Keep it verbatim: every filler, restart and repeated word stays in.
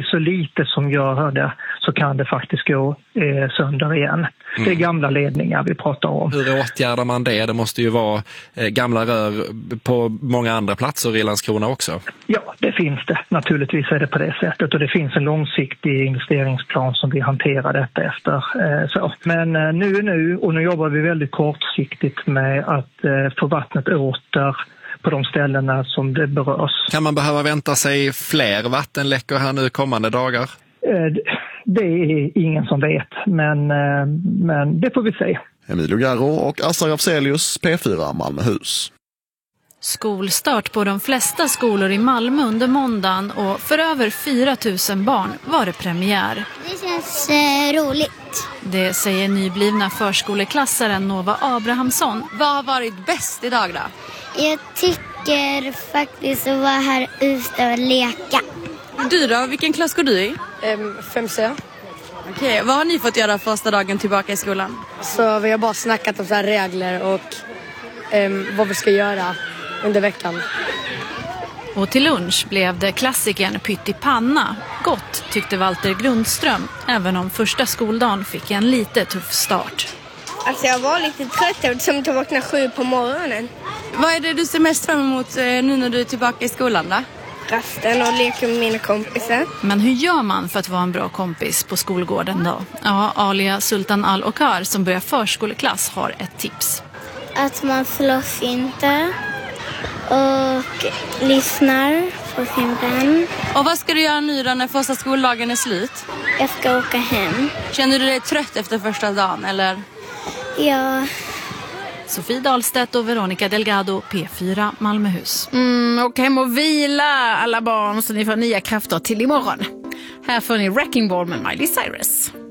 så lite som gör det så kan det faktiskt gå eh, sönder igen. Mm. Det är gamla ledningar vi pratar om. Hur åtgärdar man det? Det måste ju vara eh, gamla rör på många andra platser i Landskrona också. Ja, det finns det. Naturligtvis är det på det sättet. Och det finns en långsiktig investeringsplan som vi hanterar detta efter. Eh, så. Men eh, nu är nu, och nu jobbar vi väldigt kortsiktigt med att eh, få vattnet åter på de ställena som det berörs. Kan man behöva vänta sig fler vattenläckor här nu kommande dagar? Eh, det är ingen som vet, men, eh, men det får vi se. Emilio Garro och Assar Afzelius, P fyra Malmöhus. Skolstart på de flesta skolor i Malmö under måndagen och för över fyra tusen barn var det premiär. Det känns eh, roligt. Det säger nyblivna förskoleklassaren Nova Abrahamsson. Vad har varit bäst idag då? Jag tycker faktiskt att vara här ute och leka. Du då? Vilken klass går du i? Um, fem C. Okej, vad har ni fått göra första dagen tillbaka i skolan? Så vi har bara snackat om så här regler och um, vad vi ska göra under veckan. Och till lunch blev det klassikern pyttipanna. Gott tyckte Walter Grundström, även om första skoldagen fick en lite tuff start. Alltså jag var lite trött eftersom jag vaknade sju på morgonen. Vad är det du ser mest fram emot nu när du är tillbaka i skolan då? Rasten och leka med mina kompisar. Men hur gör man för att vara en bra kompis på skolgården då? Ja, Alia Sultan Al-Okar som börjar förskoleklass har ett tips. Att man slåss inte och lyssnar på sin vän. Och vad ska du göra nu då när första skoldagen är slut? Jag ska åka hem. Känner du dig trött efter första dagen eller? Ja. Sofie Dahlstedt och Veronica Delgado, P fyra Malmöhus. Mm, och hem och vila alla barn så ni får nya krafter till imorgon. Här får ni Wrecking Ball med Miley Cyrus.